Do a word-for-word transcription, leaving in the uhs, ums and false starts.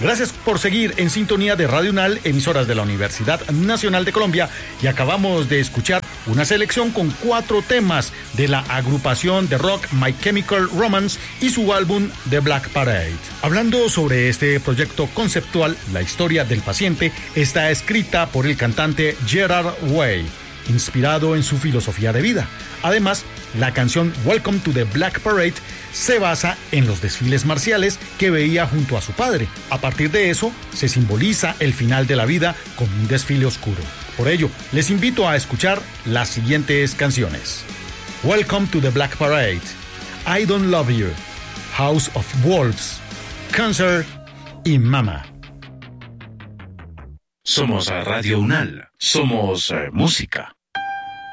Gracias por seguir en sintonía de Radio UNAL, emisoras de la Universidad Nacional de Colombia, y acabamos de escuchar una selección con cuatro temas de la agrupación de rock My Chemical Romance y su álbum The Black Parade. Hablando sobre este proyecto conceptual, la historia del paciente está escrita por el cantante Gerard Way, inspirado en su filosofía de vida. Además, la canción Welcome to the Black Parade se basa en los desfiles marciales que veía junto a su padre. A partir de eso, se simboliza el final de la vida con un desfile oscuro. Por ello, les invito a escuchar las siguientes canciones: Welcome to the Black Parade, I Don't Love You, House of Wolves, Cancer y Mama. Somos Radio UNAL, somos eh, música.